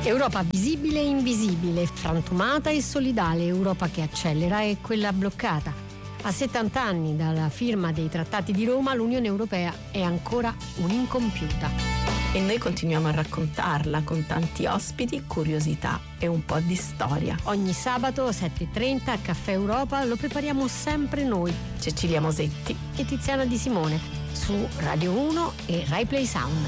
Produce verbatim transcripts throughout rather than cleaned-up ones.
Europa visibile e invisibile, frantumata e solidale, Europa che accelera e quella bloccata. A settanta anni dalla firma dei Trattati di Roma, l'Unione Europea è ancora un'incompiuta. E noi continuiamo a raccontarla con tanti ospiti, curiosità e un po' di storia. Ogni sabato sette e trenta a Caffè Europa lo prepariamo sempre noi, Cecilia Mosetti e Tiziana Di Simone, su Radio uno e Rai Play Sound.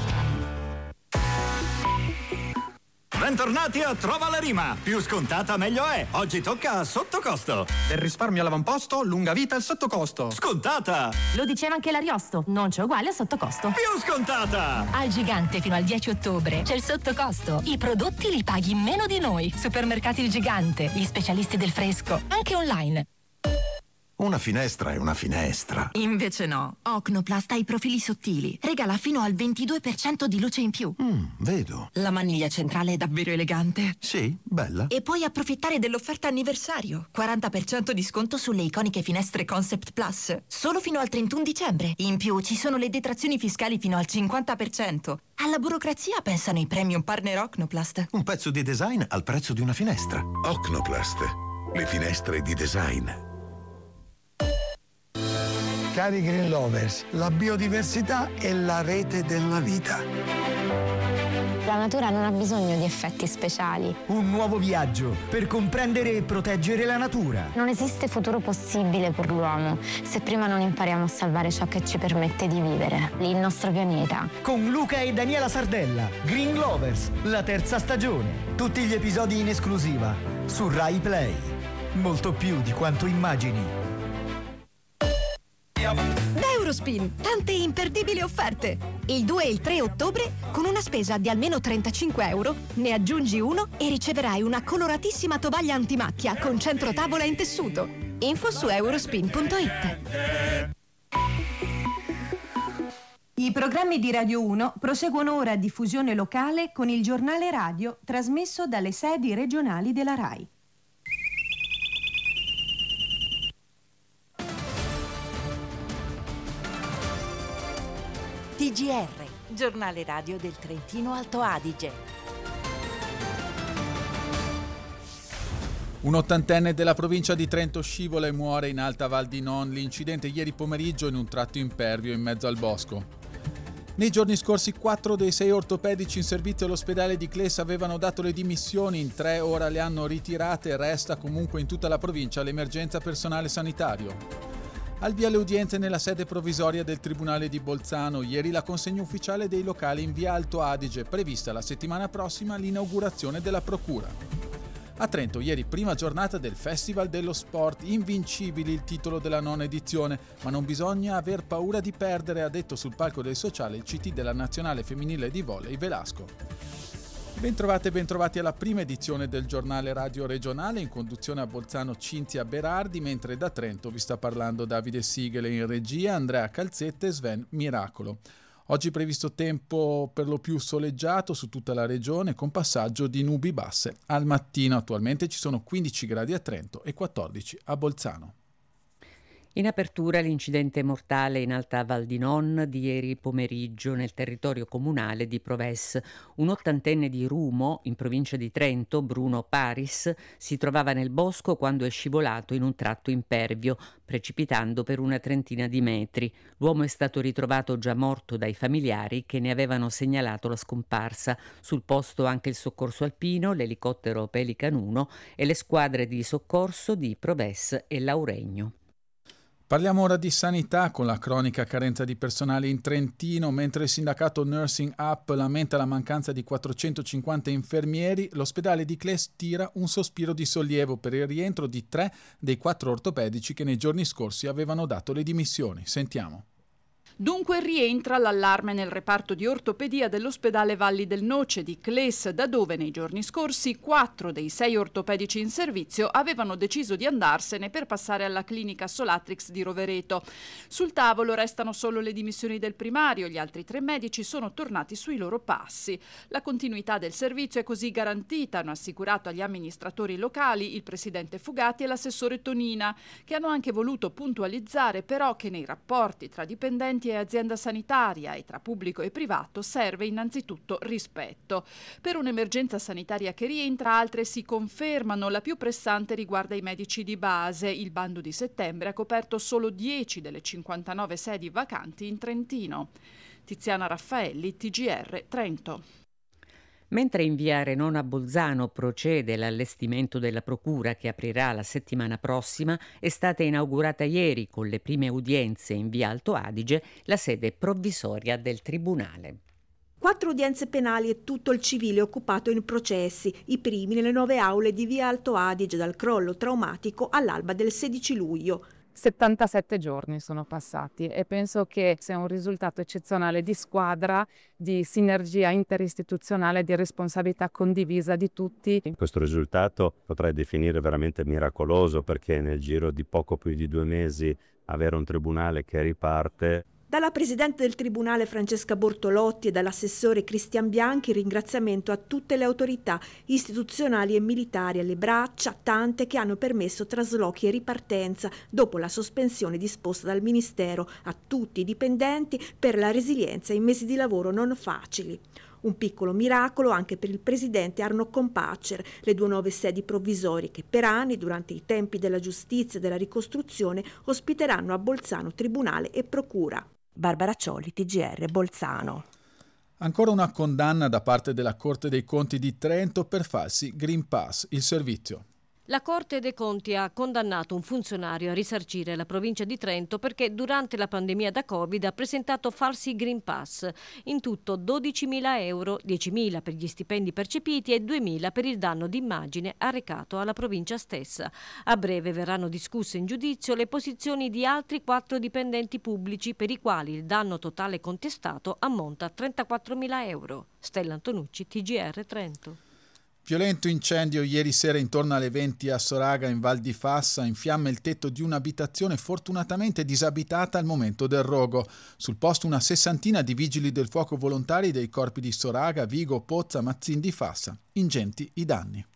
Bentornati a Trova la Rima. Più scontata meglio è. Oggi tocca a sottocosto. Del risparmio all'avamposto, lunga vita al sottocosto. Scontata. Lo diceva anche l'Ariosto, non c'è uguale a sottocosto. Più scontata. Al Gigante fino al dieci ottobre c'è il sottocosto. I prodotti li paghi meno di noi. Supermercati Il Gigante, gli specialisti del fresco, anche online. Una finestra è una finestra. Invece no. Ocnoplast ha i profili sottili. Regala fino al ventidue per cento di luce in più. Mm, vedo. La maniglia centrale è davvero elegante. Sì, bella. E puoi approfittare dell'offerta anniversario. quaranta per cento di sconto sulle iconiche finestre Concept Plus. Solo fino al trentuno dicembre. In più ci sono le detrazioni fiscali fino al cinquanta per cento. Alla burocrazia pensano i premium partner Ocnoplast. Un pezzo di design al prezzo di una finestra. Ocnoplast. Le finestre di design. Cari Green Lovers, la biodiversità è la rete della vita. La natura non ha bisogno di effetti speciali. Un nuovo viaggio per comprendere e proteggere la natura. Non esiste futuro possibile per l'uomo se prima non impariamo a salvare ciò che ci permette di vivere, il nostro pianeta. Con Luca e Daniela Sardella, Green Lovers, la terza stagione. Tutti gli episodi in esclusiva su Rai Play. Molto più di quanto immagini. Da Eurospin, tante imperdibili offerte. Il due e il tre ottobre, con una spesa di almeno trentacinque euro, ne aggiungi uno e riceverai una coloratissima tovaglia antimacchia con centrotavola in tessuto. Info su eurospin punto it. I programmi di Radio uno proseguono ora a diffusione locale con il giornale radio trasmesso dalle sedi regionali della Rai. T G R, giornale radio del Trentino Alto Adige. Un ottantenne della provincia di Trento scivola e muore in Alta Val di Non. L'incidente ieri pomeriggio in un tratto impervio in mezzo al bosco. Nei giorni scorsi quattro dei sei ortopedici in servizio all'ospedale di Cles avevano dato le dimissioni, in tre ora le hanno ritirate, resta comunque in tutta la provincia l'emergenza personale sanitario. Al via le udienze nella sede provvisoria del Tribunale di Bolzano. Ieri la consegna ufficiale dei locali in via Alto Adige, prevista la settimana prossima l'inaugurazione della procura. A Trento ieri prima giornata del Festival dello Sport, invincibili il titolo della nona edizione, ma non bisogna aver paura di perdere, ha detto sul palco del Sociale il C T della nazionale femminile di volley Velasco. Bentrovate e bentrovati alla prima edizione del giornale radio regionale, in conduzione a Bolzano Cinzia Berardi, mentre da Trento vi sta parlando Davide Sigele, in regia Andrea Calzette e Sven Miracolo. Oggi previsto tempo per lo più soleggiato su tutta la regione, con passaggio di nubi basse. Al mattino attualmente ci sono quindici gradi a Trento e quattordici a Bolzano. In apertura l'incidente mortale in Alta Val di Non di ieri pomeriggio nel territorio comunale di Proves. Un ottantenne di Rumo, in provincia di Trento, Bruno Paris, si trovava nel bosco quando è scivolato in un tratto impervio, precipitando per una trentina di metri. L'uomo è stato ritrovato già morto dai familiari che ne avevano segnalato la scomparsa. Sul posto anche il soccorso alpino, l'elicottero Pelican uno e le squadre di soccorso di Proves e Lauregno. Parliamo ora di sanità con la cronica carenza di personale in Trentino. Mentre il sindacato Nursing Up lamenta la mancanza di quattrocentocinquanta infermieri, l'ospedale di Cles tira un sospiro di sollievo per il rientro di tre dei quattro ortopedici che nei giorni scorsi avevano dato le dimissioni. Sentiamo. Dunque rientra l'allarme nel reparto di ortopedia dell'ospedale Valli del Noce di Cles, da dove nei giorni scorsi quattro dei sei ortopedici in servizio avevano deciso di andarsene per passare alla clinica Solatrix di Rovereto. Sul tavolo restano solo le dimissioni del primario, gli altri tre medici sono tornati sui loro passi. La continuità del servizio è così garantita, hanno assicurato agli amministratori locali il presidente Fugati e l'assessore Tonina, che hanno anche voluto puntualizzare però che nei rapporti tra dipendenti pazienti e azienda sanitaria e tra pubblico e privato serve innanzitutto rispetto. Per un'emergenza sanitaria che rientra, altre si confermano. La più pressante riguarda i medici di base. Il bando di settembre ha coperto solo dieci delle cinquantanove sedi vacanti in Trentino. Tiziana Raffaelli, T G R Trento. Mentre in via Renona Bolzano procede l'allestimento della procura che aprirà la settimana prossima, è stata inaugurata ieri con le prime udienze in via Alto Adige la sede provvisoria del tribunale. Quattro udienze penali e tutto il civile occupato in processi, i primi nelle nuove aule di via Alto Adige dal crollo traumatico all'alba del sedici luglio. settantasette giorni sono passati e penso che sia un risultato eccezionale di squadra, di sinergia interistituzionale, di responsabilità condivisa di tutti. Questo risultato potrei definire veramente miracoloso, perché nel giro di poco più di due mesi avere un tribunale che riparte. Dalla Presidente del Tribunale Francesca Bortolotti e dall'Assessore Cristian Bianchi ringraziamento a tutte le autorità istituzionali e militari, alle braccia, tante che hanno permesso traslochi e ripartenza dopo la sospensione disposta dal Ministero a tutti i dipendenti per la resilienza in mesi di lavoro non facili. Un piccolo miracolo anche per il presidente Arno Compacer, le due nuove sedi provvisorie che per anni, durante i tempi della giustizia e della ricostruzione, ospiteranno a Bolzano tribunale e procura. Barbara Cioli, T G R Bolzano. Ancora una condanna da parte della Corte dei Conti di Trento per falsi Green Pass, il servizio. La Corte dei Conti ha condannato un funzionario a risarcire la provincia di Trento perché durante la pandemia da Covid ha presentato falsi Green Pass. In tutto dodicimila euro, diecimila per gli stipendi percepiti e duemila per il danno d'immagine arrecato alla provincia stessa. A breve verranno discusse in giudizio le posizioni di altri quattro dipendenti pubblici per i quali il danno totale contestato ammonta a trentaquattromila euro. Stella Antonucci, T G R Trento. Violento incendio ieri sera intorno alle venti a Soraga in Val di Fassa, in fiamme il tetto di un'abitazione fortunatamente disabitata al momento del rogo. Sul posto una sessantina di vigili del fuoco volontari dei corpi di Soraga, Vigo, Pozza, Mazzin di Fassa. Ingenti i danni.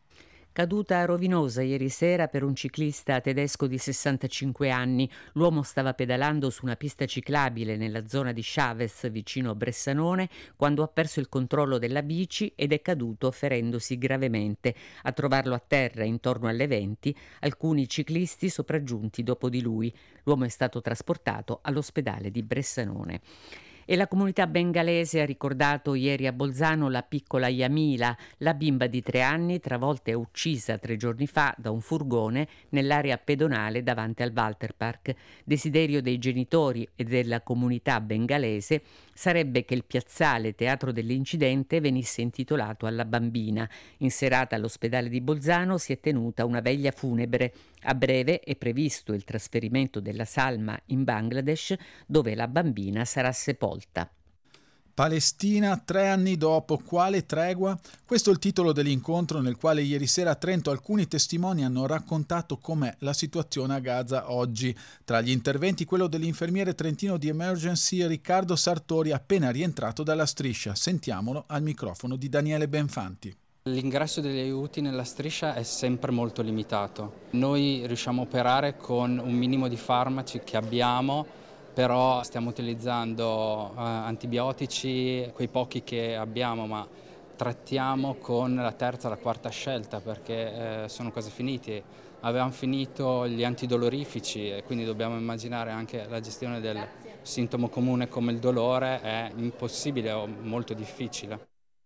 Caduta rovinosa ieri sera per un ciclista tedesco di sessantacinque anni. L'uomo stava pedalando su una pista ciclabile nella zona di Chavez, vicino a Bressanone, quando ha perso il controllo della bici ed è caduto ferendosi gravemente. A trovarlo a terra intorno alle venti, alcuni ciclisti sopraggiunti dopo di lui. L'uomo è stato trasportato all'ospedale di Bressanone. E la comunità bengalese ha ricordato ieri a Bolzano la piccola Yamila, la bimba di tre anni travolta e uccisa tre giorni fa da un furgone nell'area pedonale davanti al Walter Park. Desiderio dei genitori e della comunità bengalese sarebbe che il piazzale teatro dell'incidente venisse intitolato alla bambina. In serata all'ospedale di Bolzano si è tenuta una veglia funebre. A breve è previsto il trasferimento della salma in Bangladesh, dove la bambina sarà sepolta. Palestina, tre anni dopo, quale tregua? Questo è il titolo dell'incontro nel quale ieri sera a Trento alcuni testimoni hanno raccontato com'è la situazione a Gaza oggi. Tra gli interventi quello dell'infermiere trentino di Emergency Riccardo Sartori, appena rientrato dalla striscia. Sentiamolo al microfono di Daniele Benfanti. L'ingresso degli aiuti nella striscia è sempre molto limitato. Noi riusciamo a operare con un minimo di farmaci che abbiamo, però stiamo utilizzando eh, antibiotici, quei pochi che abbiamo, ma trattiamo con la terza e la quarta scelta perché eh, sono quasi finiti. Avevamo finito gli antidolorifici e quindi dobbiamo immaginare anche la gestione del sintomo comune come il dolore è impossibile o molto difficile.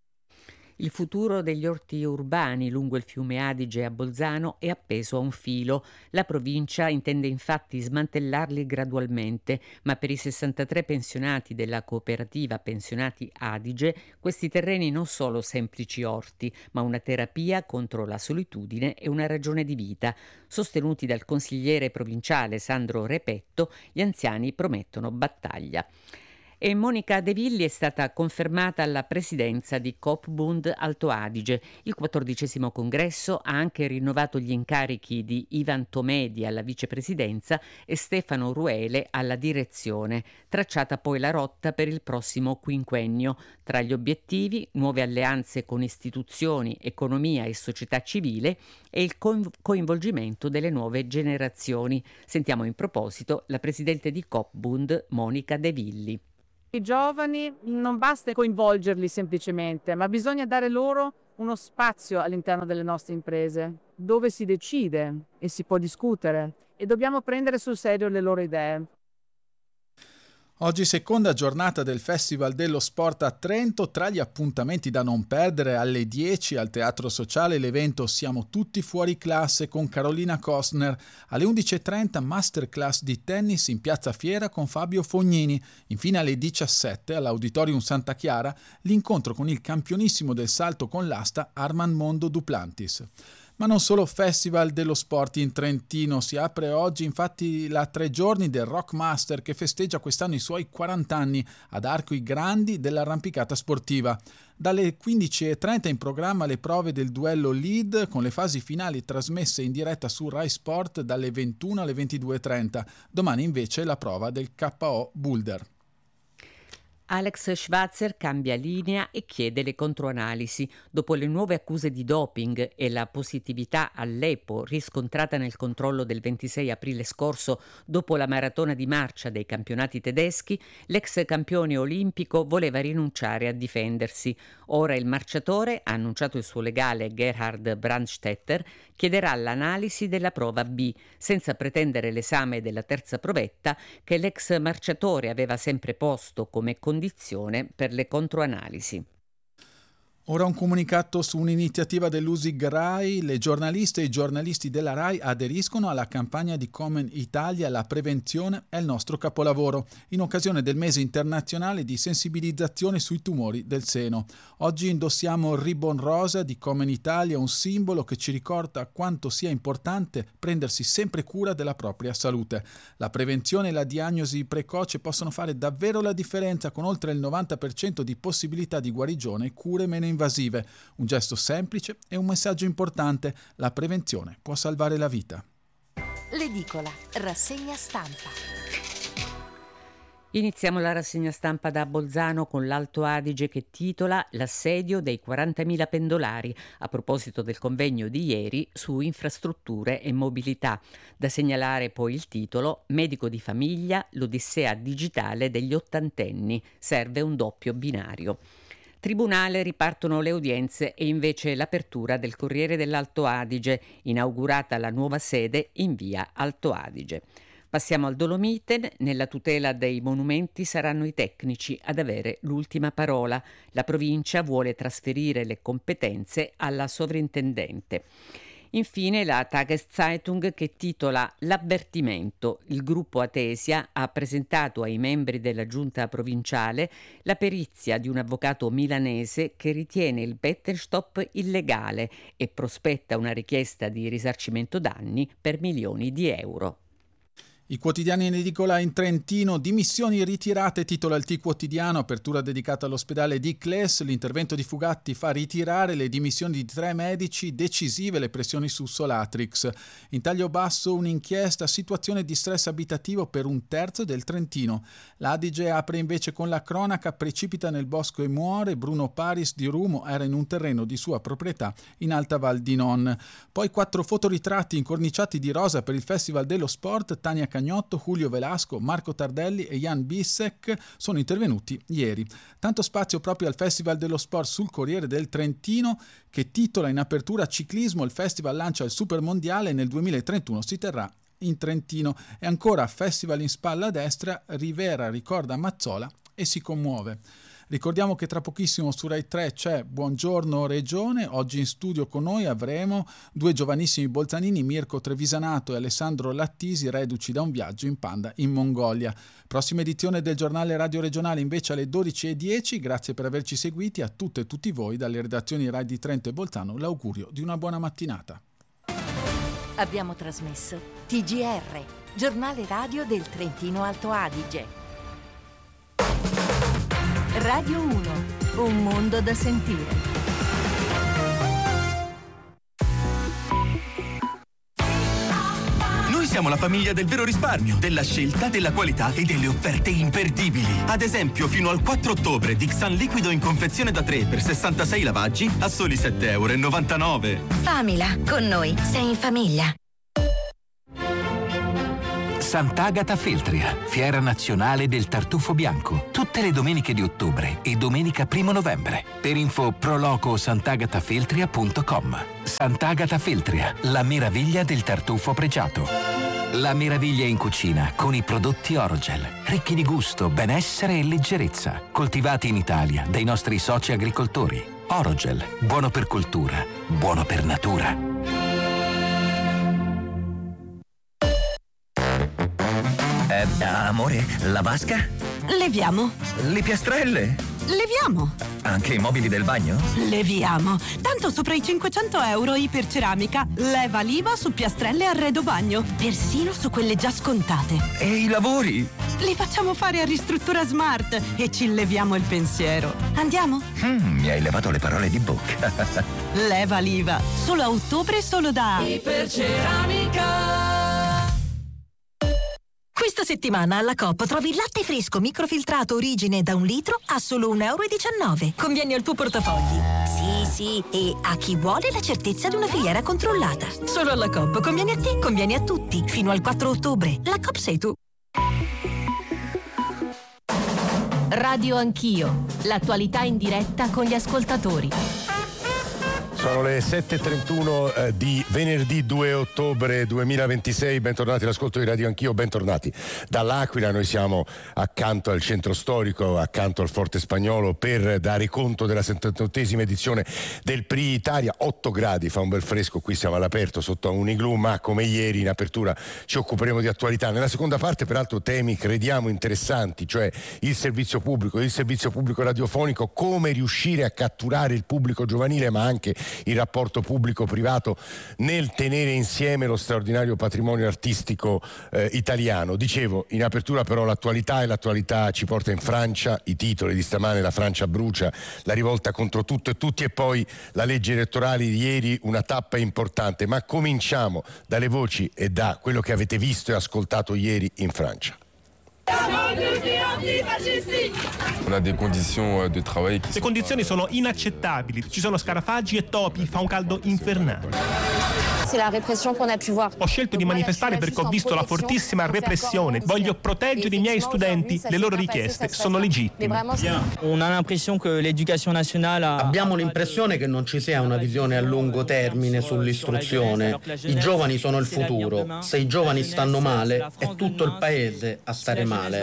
Il futuro degli orti urbani lungo il fiume Adige a Bolzano è appeso a un filo. La provincia intende infatti smantellarli gradualmente, ma per i sessantatré pensionati della cooperativa Pensionati Adige questi terreni non sono semplici orti, ma una terapia contro la solitudine e una ragione di vita. Sostenuti dal consigliere provinciale Sandro Repetto, gli anziani promettono battaglia. E Monica De Villi è stata confermata alla presidenza di Coop-Bund Alto Adige. Il quattordicesimo congresso ha anche rinnovato gli incarichi di Ivan Tomedi alla vicepresidenza e Stefano Ruele alla direzione, tracciata poi la rotta per il prossimo quinquennio. Tra gli obiettivi, nuove alleanze con istituzioni, economia e società civile e il coinvolgimento delle nuove generazioni. Sentiamo in proposito la presidente di Coop-Bund, Monica De Villi. I giovani non basta coinvolgerli semplicemente, ma bisogna dare loro uno spazio all'interno delle nostre imprese, dove si decide e si può discutere, e dobbiamo prendere sul serio le loro idee. Oggi seconda giornata del Festival dello Sport a Trento. Tra gli appuntamenti da non perdere, alle dieci al Teatro Sociale l'evento Siamo tutti fuori classe con Carolina Costner. Alle undici e trenta masterclass di tennis in Piazza Fiera con Fabio Fognini. Infine alle diciassette all'Auditorium Santa Chiara l'incontro con il campionissimo del salto con l'asta Armand Mondo Duplantis. Ma non solo Festival dello Sport in Trentino, si apre oggi infatti la tre giorni del Rockmaster che festeggia quest'anno i suoi quaranta anni ad Arco i Grandi dell'arrampicata sportiva. Dalle quindici e trenta in programma le prove del duello lead con le fasi finali trasmesse in diretta su Rai Sport dalle ventuno alle ventidue e trenta. Domani invece la prova del K O Boulder. Alex Schwarzer cambia linea e chiede le controanalisi. Dopo le nuove accuse di doping e la positività all'EPO riscontrata nel controllo del ventisei aprile scorso dopo la maratona di marcia dei campionati tedeschi, l'ex campione olimpico voleva rinunciare a difendersi. Ora il marciatore, ha annunciato il suo legale Gerhard Brandstetter, chiederà l'analisi della prova B, senza pretendere l'esame della terza provetta che l'ex marciatore aveva sempre posto come condizione per le controanalisi. Ora un comunicato su un'iniziativa dell'U S I G Rai. Le giornaliste e i giornalisti della Rai aderiscono alla campagna di Komen Italia La prevenzione è il nostro capolavoro, in occasione del mese internazionale di sensibilizzazione sui tumori del seno. Oggi indossiamo il ribbon rosa di Komen Italia, un simbolo che ci ricorda quanto sia importante prendersi sempre cura della propria salute. La prevenzione e la diagnosi precoce possono fare davvero la differenza, con oltre il novanta per cento di possibilità di guarigione e cure meno invasive. Un gesto semplice e un messaggio importante: la prevenzione può salvare la vita. L'edicola, rassegna stampa. Iniziamo la rassegna stampa da Bolzano con l'Alto Adige che titola L'assedio dei quarantamila pendolari, a proposito del convegno di ieri su infrastrutture e mobilità. Da segnalare poi il titolo Medico di famiglia, l'odissea digitale degli ottantenni, serve un doppio binario. Tribunale, ripartono le udienze e invece l'apertura del Corriere dell'Alto Adige, inaugurata la nuova sede in via Alto Adige. Passiamo al Dolomite. Nella tutela dei monumenti saranno i tecnici ad avere l'ultima parola. La provincia vuole trasferire le competenze alla sovrintendente. Infine la Tageszeitung che titola L'avvertimento. Il gruppo Atesia ha presentato ai membri della giunta provinciale la perizia di un avvocato milanese che ritiene il Bettenstop illegale e prospetta una richiesta di risarcimento danni per milioni di euro. I quotidiani in edicola in Trentino, dimissioni ritirate, titola il T quotidiano, apertura dedicata all'ospedale di Cles, l'intervento di Fugatti fa ritirare le dimissioni di tre medici, decisive le pressioni su Solatrix. In taglio basso un'inchiesta, situazione di stress abitativo per un terzo del Trentino. L'Adige apre invece con la cronaca, precipita nel bosco e muore, Bruno Paris di Rumo era in un terreno di sua proprietà in Alta Val di Non. Poi quattro fotoritratti incorniciati di rosa per il Festival dello Sport, Tania Cagnotto, Julio Velasco, Marco Tardelli e Jan Bissek sono intervenuti ieri. Tanto spazio proprio al Festival dello Sport sul Corriere del Trentino che titola in apertura Ciclismo, il festival lancia il Super Mondiale e nel duemilatrentuno si terrà in Trentino. E ancora Festival in spalla a destra, Rivera ricorda Mazzola e si commuove. Ricordiamo che tra pochissimo su Rai tre c'è Buongiorno Regione. Oggi in studio con noi avremo due giovanissimi bolzanini, Mirko Trevisanato e Alessandro Lattisi, reduci da un viaggio in panda in Mongolia. Prossima edizione del giornale radio regionale invece alle dodici e dieci. Grazie per averci seguiti. A tutte e tutti voi dalle redazioni Rai di Trento e Bolzano l'augurio di una buona mattinata. Abbiamo trasmesso T G R, giornale radio del Trentino Alto Adige. Radio uno, un mondo da sentire. Siamo la famiglia del vero risparmio, della scelta, della qualità e delle offerte imperdibili. Ad esempio, fino al quattro ottobre, Dixan liquido in confezione da tre per sessantasei lavaggi a soli sette e novantanove euro. Famila, con noi sei in famiglia. Sant'Agata Feltria, fiera nazionale del tartufo bianco, tutte le domeniche di ottobre e domenica primo novembre. Per info proloco sant'agatafeltria punto com. Sant'Agata Feltria, la meraviglia del tartufo pregiato. La meraviglia in cucina con i prodotti Orogel, ricchi di gusto, benessere e leggerezza, coltivati in Italia dai nostri soci agricoltori. Orogel, buono per cultura, buono per natura. Eh, amore, la vasca? Leviamo. Le piastrelle? Leviamo. Anche i mobili del bagno? Leviamo. Tanto sopra i cinquecento euro iperceramica. Leva l'I V A su piastrelle e arredo bagno. Persino su quelle già scontate. E i lavori? Li facciamo fare a Ristruttura Smart e ci leviamo il pensiero. Andiamo? Mm, mi hai levato le parole di bocca. Leva l'I V A. Solo a ottobre, solo da Iperceramica. Questa settimana alla Coop trovi il latte fresco microfiltrato origine da un litro a solo un euro e diciannove. Conviene al tuo portafogli. Sì, sì, e a chi vuole la certezza di una filiera controllata. Solo alla Coop. Conviene a te, conviene a tutti. Fino al quattro ottobre. La Coop sei tu. Radio Anch'io. L'attualità in diretta con gli ascoltatori. Sono le sette e trentuno eh, di venerdì due ottobre duemilaventisei, bentornati all'ascolto di Radio Anch'io, bentornati dall'Aquila. Noi siamo accanto al centro storico, accanto al Forte Spagnolo, per dare conto della settantottesima edizione del Prix Italia. otto gradi, fa un bel fresco, qui siamo all'aperto sotto a un igloo, ma come ieri in apertura ci occuperemo di attualità. Nella seconda parte peraltro temi crediamo interessanti, cioè il servizio pubblico, il servizio pubblico radiofonico, come riuscire a catturare il pubblico giovanile, ma anche il rapporto pubblico-privato nel tenere insieme lo straordinario patrimonio artistico eh, italiano. Dicevo, in apertura però l'attualità, e l'attualità ci porta in Francia, i titoli di stamane: la Francia brucia, la rivolta contro tutto e tutti, e poi la legge elettorale di ieri, una tappa importante. Ma cominciamo dalle voci e da quello che avete visto e ascoltato ieri in Francia. Le condizioni sono inaccettabili, ci sono scarafaggi e topi, fa un caldo infernale. Ho scelto di manifestare perché ho visto la fortissima repressione. Voglio proteggere i miei studenti, le loro richieste sono legittime. Abbiamo l'impressione che non ci sia una visione a lungo termine sull'istruzione. I giovani sono il futuro. Se i giovani stanno male, è tutto il paese a stare male.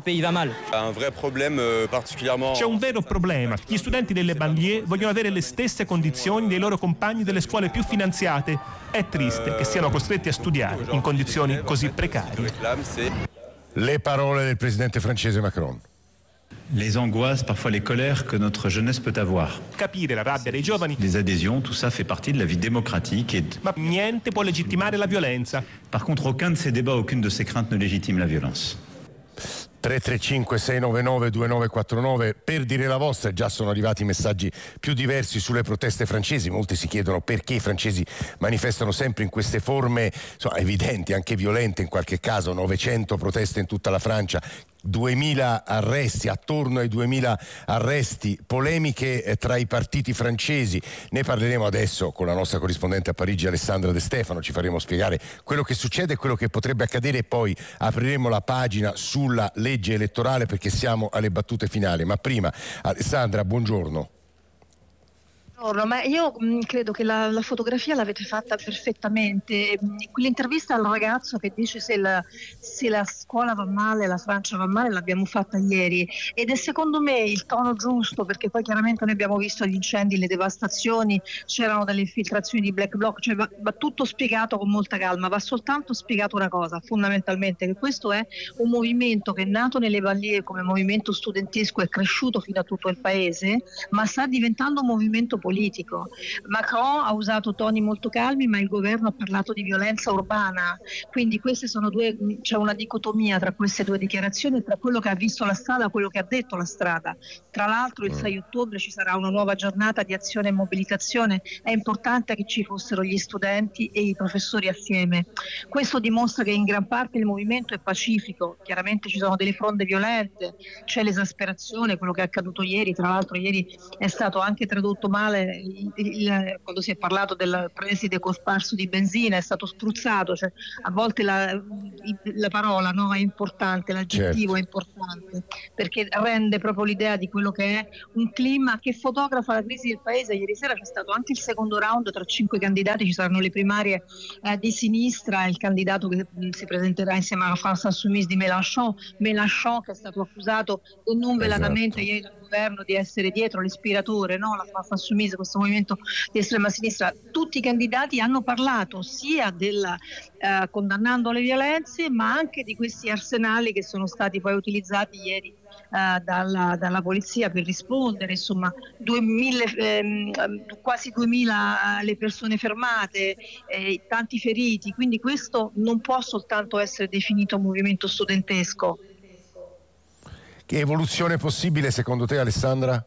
C'è un vero problema. Gli studenti delle banlieue vogliono avere le stesse condizioni dei loro compagni delle scuole più finanziate. È triste che siano costretti a studiare in condizioni così precarie. Le parole del presidente francese Macron. Les angoisses, parfois les colères que notre jeunesse peut avoir. Capire la rabbia dei giovani. Les adhésions, tout ça fait partie de la vie démocratique. Et... Ma niente può legittimare la violenza. Par contre, aucun de ces débats, aucune de ces craintes ne légitime la violence. tre tre cinque sei nove nove due nove quattro nove per dire la vostra. Già sono arrivati messaggi più diversi sulle proteste francesi. Molti si chiedono perché i francesi manifestano sempre in queste forme, insomma, evidenti, anche violente in qualche caso. Novecento proteste in tutta la Francia, duemila arresti, attorno ai duemila arresti, polemiche eh, tra i partiti francesi. Ne parleremo adesso con la nostra corrispondente a Parigi Alessandra De Stefano. Ci faremo spiegare quello che succede e quello che potrebbe accadere, e poi apriremo la pagina sulla legge elettorale, perché siamo alle battute finali. Ma prima, Alessandra, buongiorno. Ma io mh, credo che la, la fotografia l'avete fatta perfettamente. Quell'intervista al ragazzo che dice se la, se la scuola va male, la Francia va male, l'abbiamo fatta ieri, ed è secondo me il tono giusto, perché poi chiaramente noi abbiamo visto gli incendi, le devastazioni, c'erano delle infiltrazioni di black bloc, cioè va, va tutto spiegato con molta calma. Va soltanto spiegato una cosa, fondamentalmente, che questo è un movimento che è nato nelle banlieue come movimento studentesco, è cresciuto fino a tutto il paese, ma sta diventando un movimento politico. politico. Macron ha usato toni molto calmi, ma il governo ha parlato di violenza urbana, quindi queste sono due, c'è una dicotomia tra queste due dichiarazioni, tra quello che ha visto la strada e quello che ha detto la strada. Tra l'altro il sei ottobre ci sarà una nuova giornata di azione e mobilitazione, è importante che ci fossero gli studenti e i professori assieme. Questo dimostra che in gran parte il movimento è pacifico, chiaramente ci sono delle fronde violente, c'è l'esasperazione, quello che è accaduto ieri, tra l'altro ieri è stato anche tradotto male il, il, quando si è parlato del preside cosparso di benzina, è stato spruzzato, cioè, a volte la, la parola no, è importante, l'aggettivo certo. è importante, perché rende proprio l'idea di quello che è un clima che fotografa la crisi del paese. Ieri sera c'è stato anche il secondo round tra cinque candidati, ci saranno le primarie eh, di sinistra, il candidato che si presenterà insieme alla France Insoumise di Mélenchon, Mélenchon che è stato accusato e non velatamente esatto. ieri dal governo di essere dietro l'ispiratore, no? La France Insoumise, questo movimento di estrema sinistra. Tutti i candidati hanno parlato sia della eh, condannando le violenze, ma anche di questi arsenali che sono stati poi utilizzati ieri Uh, dalla, dalla polizia per rispondere, insomma duemila, ehm, quasi duemila le persone fermate, eh, tanti feriti, quindi questo non può soltanto essere definito un movimento studentesco. Che evoluzione possibile secondo te, Alessandra?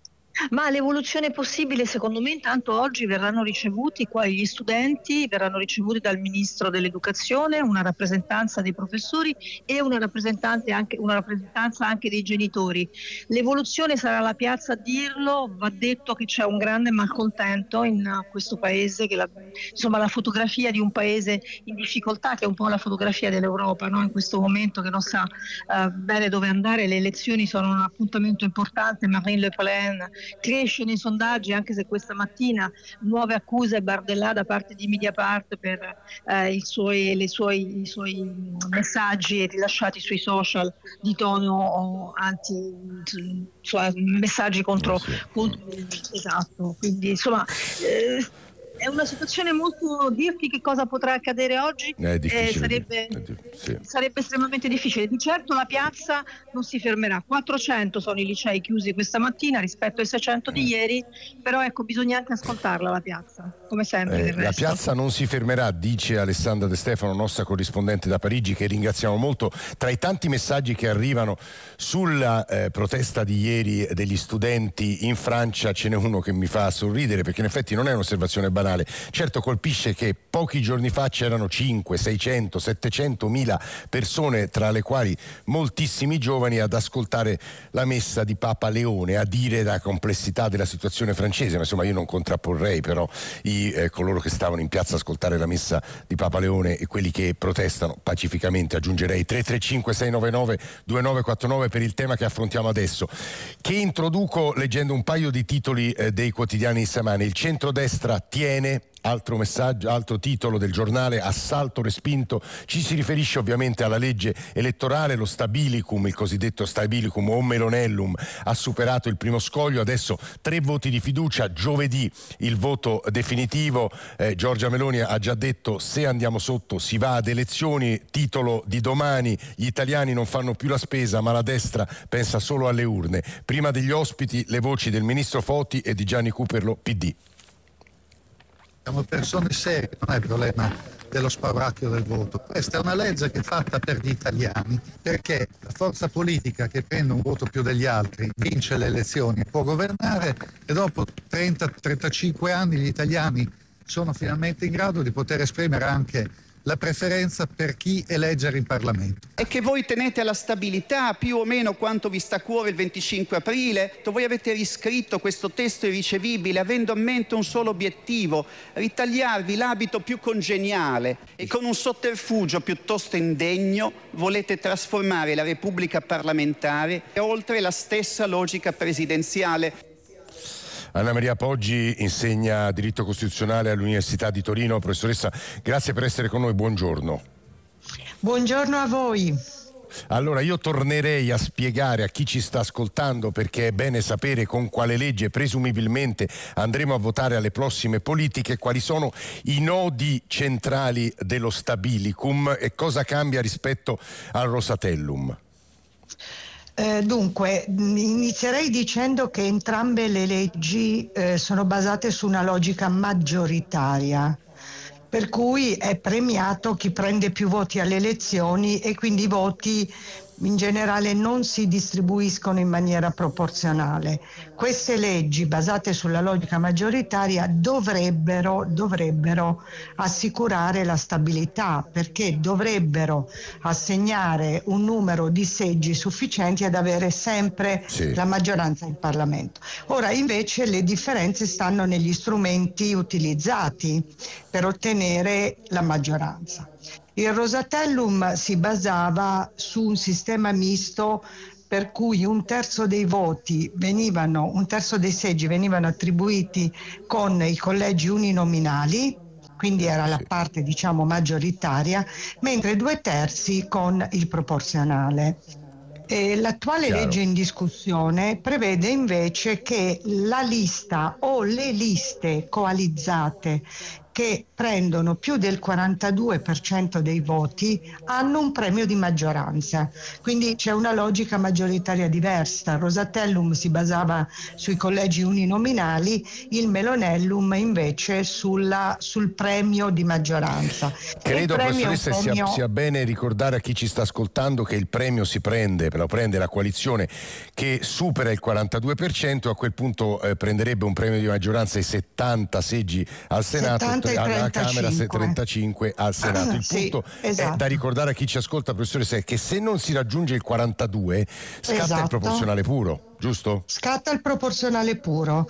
Ma l'evoluzione possibile, secondo me, intanto oggi verranno ricevuti qua gli studenti, verranno ricevuti dal Ministro dell'Educazione, una rappresentanza dei professori e una rappresentante anche, una rappresentanza anche dei genitori. L'evoluzione sarà la piazza a dirlo, va detto che c'è un grande malcontento in questo paese, che la, insomma la fotografia di un paese in difficoltà, che è un po' la fotografia dell'Europa, no? In questo momento che non sa uh, bene dove andare, le elezioni sono un appuntamento importante, Marine Le Pen cresce nei sondaggi, anche se questa mattina nuove accuse Bardella da parte di Mediapart per eh, i, suoi, le suoi, i suoi messaggi rilasciati sui social di tono anti, cioè, messaggi contro, contro esatto, quindi insomma eh, è una situazione molto, dirti che cosa potrà accadere oggi è eh, sarebbe, sì. sarebbe estremamente difficile. Di certo la piazza non si fermerà, quattrocento sono i licei chiusi questa mattina rispetto ai seicento di ieri, però ecco bisogna anche ascoltarla la piazza, come sempre. Eh, la piazza non si fermerà, dice Alessandra De Stefano, nostra corrispondente da Parigi, che ringraziamo molto. Tra i tanti messaggi che arrivano sulla eh, protesta di ieri degli studenti in Francia ce n'è uno che mi fa sorridere, perché in effetti non è un'osservazione banale. Certo colpisce che pochi giorni fa c'erano cinquecento, seicento, settecentomila persone, tra le quali moltissimi giovani, ad ascoltare la messa di Papa Leone, a dire la complessità della situazione francese. Ma insomma io non contrapporrei però i, eh, coloro che stavano in piazza a ascoltare la messa di Papa Leone e quelli che protestano pacificamente. Aggiungerei tre tre cinque sei nove nove due nove quattro nove per il tema che affrontiamo adesso, che introduco leggendo un paio di titoli eh, dei quotidiani di stamane. Il centrodestra tiene, altro messaggio, altro titolo del giornale, assalto respinto. Ci si riferisce ovviamente alla legge elettorale. Lo stabilicum, il cosiddetto stabilicum o melonellum, ha superato il primo scoglio, adesso tre voti di fiducia, giovedì il voto definitivo. eh, Giorgia Meloni ha già detto: se andiamo sotto si va ad elezioni. Titolo di domani: gli italiani non fanno più la spesa ma la destra pensa solo alle urne. Prima degli ospiti le voci del ministro Foti e di Gianni Cuperlo, P D. Siamo persone serie, non è il problema dello spauracchio del voto. Questa è una legge che è fatta per gli italiani, perché la forza politica che prende un voto più degli altri vince le elezioni, può governare, e dopo trenta trentacinque anni gli italiani sono finalmente in grado di poter esprimere anche la preferenza per chi eleggere in Parlamento. E che voi tenete alla stabilità più o meno quanto vi sta a cuore il venticinque aprile? Voi avete riscritto questo testo irricevibile avendo a mente un solo obiettivo: ritagliarvi l'abito più congeniale, e con un sotterfugio piuttosto indegno volete trasformare la Repubblica parlamentare oltre la stessa logica presidenziale. Anna Maria Poggi insegna diritto costituzionale all'Università di Torino. Professoressa, grazie per essere con noi, buongiorno. Buongiorno a voi. Allora io tornerei a spiegare a chi ci sta ascoltando, perché è bene sapere con quale legge presumibilmente andremo a votare alle prossime politiche, quali sono i nodi centrali dello stabilicum e cosa cambia rispetto al Rosatellum. Eh, dunque, inizierei dicendo che entrambe le leggi eh, sono basate su una logica maggioritaria, per cui è premiato chi prende più voti alle elezioni e quindi i voti in generale non si distribuiscono in maniera proporzionale. Queste leggi basate sulla logica maggioritaria dovrebbero, dovrebbero assicurare la stabilità, perché dovrebbero assegnare un numero di seggi sufficienti ad avere sempre sì. la maggioranza in Parlamento. Ora invece le differenze stanno negli strumenti utilizzati per ottenere la maggioranza. Il Rosatellum si basava su un sistema misto per cui un terzo dei voti venivano, un terzo dei seggi venivano attribuiti con i collegi uninominali, quindi era la parte diciamo maggioritaria, mentre due terzi con il proporzionale. E l'attuale Chiaro. legge in discussione prevede invece che la lista o le liste coalizzate che prendono più del quarantadue per cento dei voti hanno un premio di maggioranza, quindi c'è una logica maggioritaria diversa. Il Rosatellum si basava sui collegi uninominali, il Melonellum invece sulla, sul premio di maggioranza. Credo, professoressa, premio... sia, sia bene ricordare a chi ci sta ascoltando che il premio si prende, lo prende la coalizione che supera il quarantadue per cento, a quel punto eh, prenderebbe un premio di maggioranza e settanta seggi al Senato, alla Camera, trentacinque al Senato. Il sì, punto esatto. è da ricordare a chi ci ascolta, professoressa, è che se non si raggiunge il quarantadue scatta esatto. il proporzionale puro, giusto? Scatta il proporzionale puro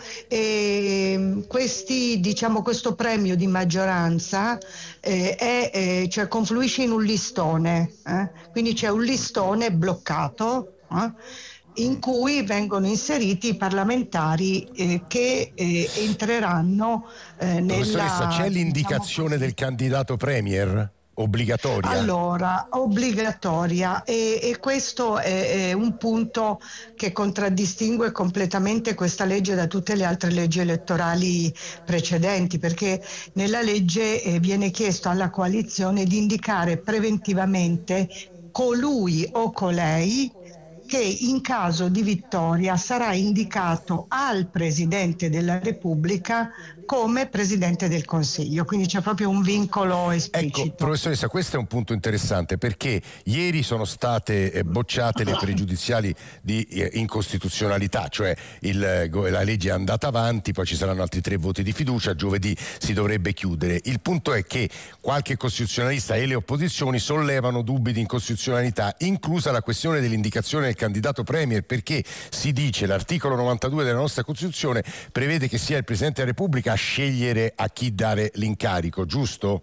e questi, diciamo, questo premio di maggioranza eh, è, eh, cioè confluisce in un listone, eh? Quindi c'è un listone bloccato eh? in cui vengono inseriti i parlamentari eh, che eh, entreranno eh, nella... Professoressa, c'è l'indicazione diciamo, del candidato premier? Obbligatoria? Allora, obbligatoria e, e questo è, è un punto che contraddistingue completamente questa legge da tutte le altre leggi elettorali precedenti, perché nella legge eh, viene chiesto alla coalizione di indicare preventivamente colui o colei che in caso di vittoria sarà indicato al Presidente della Repubblica come Presidente del Consiglio, quindi c'è proprio un vincolo esplicito. Ecco, professoressa, questo è un punto interessante perché ieri sono state eh, bocciate le pregiudiziali di eh, incostituzionalità, cioè il, la legge è andata avanti, poi ci saranno altri tre voti di fiducia, giovedì si dovrebbe chiudere. Il punto è che qualche costituzionalista e le opposizioni sollevano dubbi di incostituzionalità, inclusa la questione dell'indicazione del candidato premier, perché si dice, l'articolo novantadue della nostra Costituzione prevede che sia il Presidente della Repubblica a scegliere a chi dare l'incarico, giusto?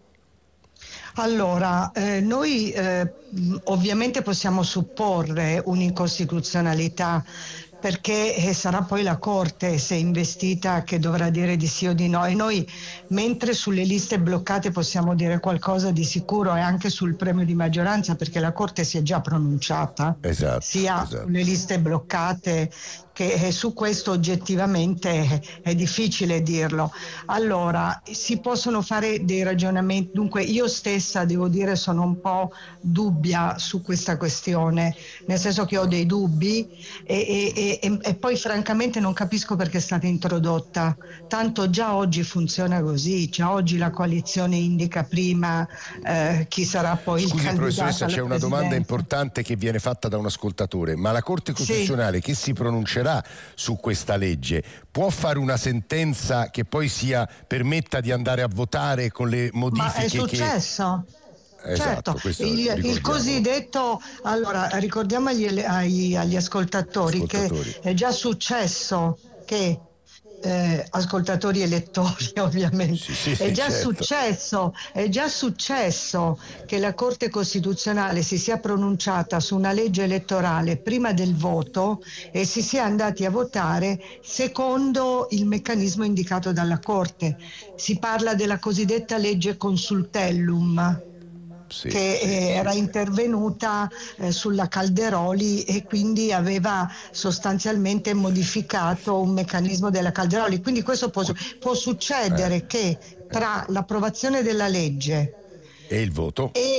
Allora, eh, noi eh, ovviamente possiamo supporre un'incostituzionalità perché eh, sarà poi la Corte, se investita, che dovrà dire di sì o di no, e noi mentre sulle liste bloccate possiamo dire qualcosa di sicuro e anche sul premio di maggioranza, perché la Corte si è già pronunciata, esatto, sia esatto. sulle liste bloccate che su questo oggettivamente è difficile dirlo. Allora, si possono fare dei ragionamenti, dunque io stessa devo dire sono un po' dubbia su questa questione, nel senso che ho dei dubbi e, e, e, e poi francamente non capisco perché è stata introdotta, tanto già oggi funziona così, già oggi la coalizione indica prima eh, chi sarà poi Scusi, il candidato. Professoressa, c'è una presidenza. domanda importante che viene fatta da un ascoltatore, ma la Corte Costituzionale sì. che si pronuncerà su questa legge può fare una sentenza che poi sia permetta di andare a votare con le modifiche? Ma è successo? Che... Esatto, certo, il, il cosiddetto, allora ricordiamo agli, agli, agli ascoltatori, ascoltatori che è già successo che Eh, ascoltatori elettori ovviamente sì, sì, è già certo. successo è già successo che la Corte Costituzionale si sia pronunciata su una legge elettorale prima del voto e si sia andati a votare secondo il meccanismo indicato dalla Corte. Si parla della cosiddetta legge Consultellum, Sì, che sì, era sì. intervenuta eh, sulla Calderoli e quindi aveva sostanzialmente modificato un meccanismo della Calderoli. Quindi questo può, può succedere eh. che tra l'approvazione della legge e il voto e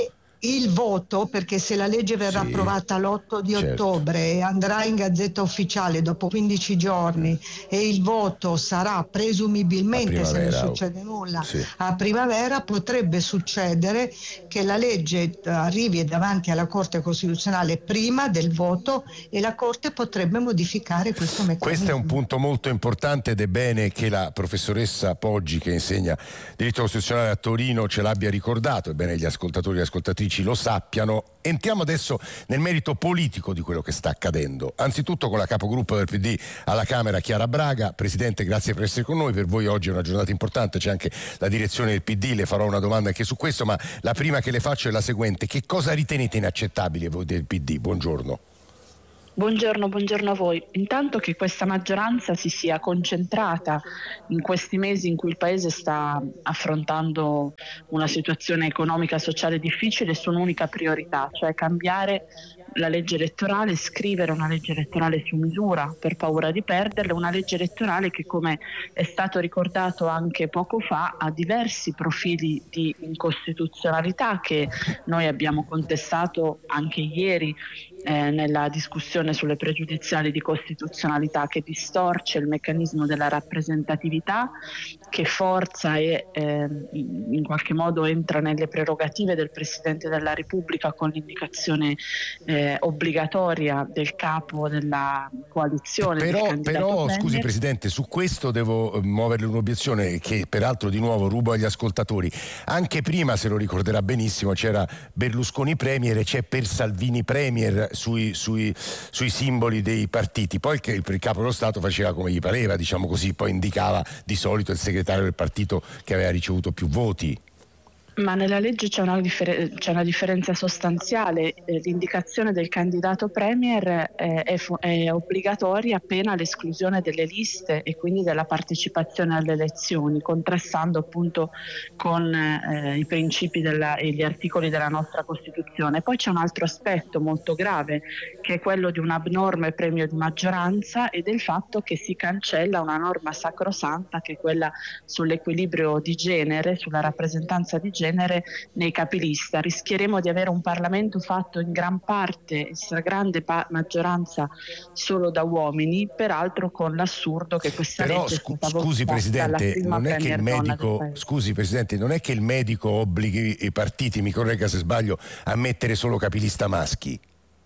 il voto, perché se la legge verrà Sì, approvata l'otto di certo. ottobre e andrà in Gazzetta Ufficiale dopo quindici giorni e il voto sarà presumibilmente, se non primavera, succede nulla, sì. a primavera, potrebbe succedere che la legge arrivi davanti alla Corte Costituzionale prima del voto e la Corte potrebbe modificare questo meccanismo. Questo è un punto molto importante ed è bene che la professoressa Poggi, che insegna diritto costituzionale a Torino, ce l'abbia ricordato. È bene gli ascoltatori e le ascoltatrici lo sappiano. Entriamo adesso nel merito politico di quello che sta accadendo. Anzitutto con la capogruppo del P D alla Camera, Chiara Braga. Presidente, grazie per essere con noi. Per voi oggi è una giornata importante, c'è anche la direzione del P D, le farò una domanda anche su questo, ma la prima che le faccio è la seguente: che cosa ritenete inaccettabile voi del P D? Buongiorno. Buongiorno, buongiorno a voi. Intanto che questa maggioranza si sia concentrata in questi mesi in cui il Paese sta affrontando una situazione economica e sociale difficile su un'unica priorità, cioè cambiare la legge elettorale, scrivere una legge elettorale su misura per paura di perderla, una legge elettorale che, come è stato ricordato anche poco fa, ha diversi profili di incostituzionalità che noi abbiamo contestato anche ieri eh, nella discussione sulle pregiudiziali di costituzionalità, che distorce il meccanismo della rappresentatività, che forza e eh, in qualche modo entra nelle prerogative del Presidente della Repubblica con l'indicazione eh, obbligatoria del capo della coalizione. Però, però scusi Presidente, su questo devo muoverle un'obiezione che peraltro di nuovo rubo agli ascoltatori. Anche prima, se lo ricorderà benissimo, c'era Berlusconi Premier e c'è per Salvini Premier sui, sui, sui simboli dei partiti. Poi che il capo dello Stato faceva come gli pareva, diciamo così, poi indicava di solito il segretario del partito che aveva ricevuto più voti. Ma nella legge c'è una, differ- c'è una differenza sostanziale. Eh, l'indicazione del candidato premier eh, è, fu- è obbligatoria appena l'esclusione delle liste e quindi della partecipazione alle elezioni, contrastando appunto con eh, i principi della- e gli articoli della nostra Costituzione. Poi c'è un altro aspetto molto grave, che è quello di un abnorme premio di maggioranza e del fatto che si cancella una norma sacrosanta, che è quella sull'equilibrio di genere, sulla rappresentanza di genere genere nei capilista. Rischieremo di avere un Parlamento fatto in gran parte, stragrande pa- maggioranza solo da uomini, peraltro con l'assurdo che questa Però, legge scu- è stata scusi Presidente, non è che il medico, scusi Presidente, non è che il medico obblighi i partiti, mi corregga se sbaglio, a mettere solo capilista maschi?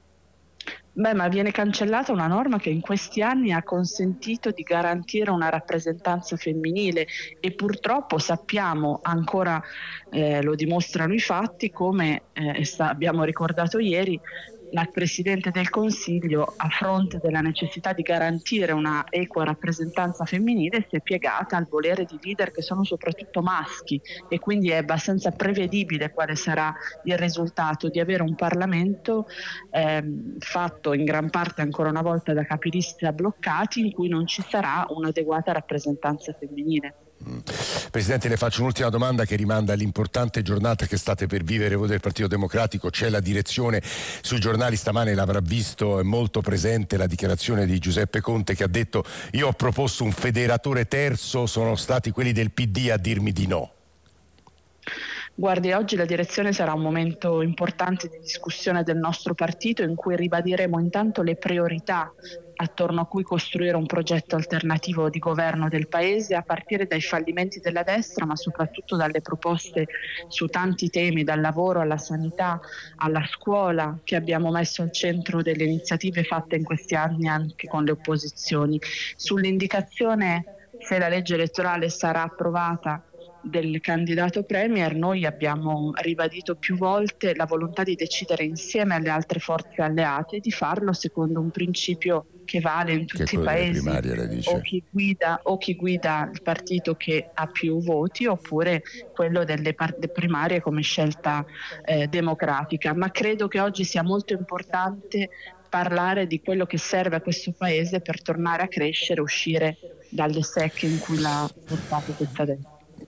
Beh, ma viene cancellata una norma che in questi anni ha consentito di garantire una rappresentanza femminile e purtroppo sappiamo ancora, eh, lo dimostrano i fatti, come eh, sta, abbiamo ricordato ieri, la Presidente del Consiglio, a fronte della necessità di garantire una equa rappresentanza femminile, si è piegata al volere di leader che sono soprattutto maschi, e quindi è abbastanza prevedibile quale sarà il risultato di avere un Parlamento ehm, fatto in gran parte ancora una volta da capilista bloccati, in cui non ci sarà un'adeguata rappresentanza femminile. Presidente, le faccio un'ultima domanda che rimanda all'importante giornata che state per vivere voi del Partito Democratico. C'è la direzione sui giornali, stamane l'avrà visto, è molto presente la dichiarazione di Giuseppe Conte, che ha detto: io ho proposto un federatore terzo, sono stati quelli del P D a dirmi di no. Guardi, oggi la direzione sarà un momento importante di discussione del nostro partito, in cui ribadiremo intanto le priorità attorno a cui costruire un progetto alternativo di governo del Paese, a partire dai fallimenti della destra, ma soprattutto dalle proposte su tanti temi, dal lavoro alla sanità, alla scuola, che abbiamo messo al centro delle iniziative fatte in questi anni anche con le opposizioni. Sull'indicazione, se la legge elettorale sarà approvata, del candidato premier, noi abbiamo ribadito più volte la volontà di decidere insieme alle altre forze alleate, di farlo secondo un principio che vale in tutti i paesi, primarie, o chi guida o chi guida il partito che ha più voti, oppure quello delle part- primarie come scelta eh, democratica. Ma credo che oggi sia molto importante parlare di quello che serve a questo paese per tornare a crescere, uscire dalle secche in cui l'ha portato questa destra.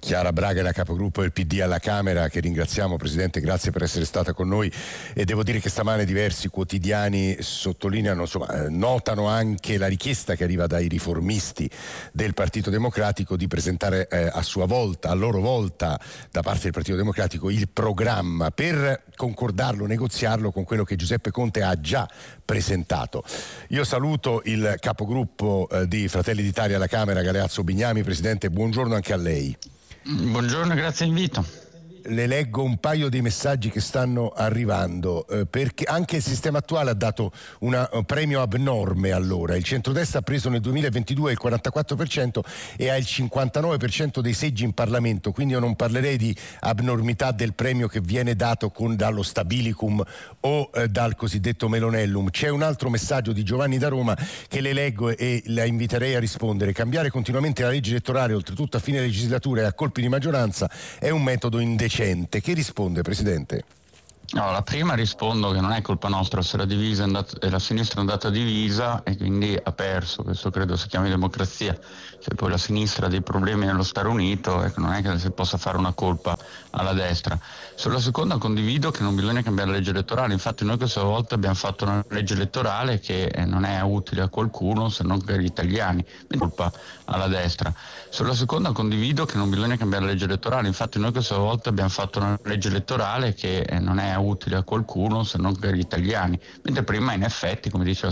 Chiara Braga, la capogruppo del P D alla Camera, che ringraziamo. Presidente, grazie per essere stata con noi. E devo dire che stamane diversi quotidiani sottolineano, insomma, notano anche la richiesta che arriva dai riformisti del Partito Democratico di presentare eh, a sua volta, a loro volta, da parte del Partito Democratico, il programma per concordarlo, negoziarlo con quello che Giuseppe Conte ha già presentato. Io saluto il capogruppo eh, di Fratelli d'Italia alla Camera, Galeazzo Bignami. Presidente, buongiorno anche a lei. Buongiorno, grazie dell'invito. Le leggo un paio di messaggi che stanno arrivando, eh, perché anche il sistema attuale ha dato una, un premio abnorme allora. Il centrodestra ha preso nel duemilaventidue il quarantaquattro per cento e ha il cinquantanove per cento dei seggi in Parlamento, quindi io non parlerei di abnormità del premio che viene dato con, dallo Stabilicum o eh, dal cosiddetto Melonellum. C'è un altro messaggio di Giovanni da Roma che le leggo e la inviterei a rispondere. Cambiare continuamente la legge elettorale, oltretutto a fine legislatura e a colpi di maggioranza, è un metodo indecente. Che risponde, Presidente? No, la prima rispondo che non è colpa nostra se la, divisa è andata, la sinistra è andata divisa e quindi ha perso. Questo credo si chiami democrazia. Se poi la sinistra ha dei problemi nello stare unito, ecco, non è che si possa fare una colpa alla destra. Sulla seconda condivido che non bisogna cambiare la legge elettorale. Infatti noi questa volta abbiamo fatto una legge elettorale che non è utile a qualcuno se non per gli italiani. Quindi colpa alla destra. Sulla seconda condivido che non bisogna cambiare la legge elettorale. Infatti noi questa volta abbiamo fatto una legge elettorale che non è utile a qualcuno se non per gli italiani. Mentre prima in effetti, come diceva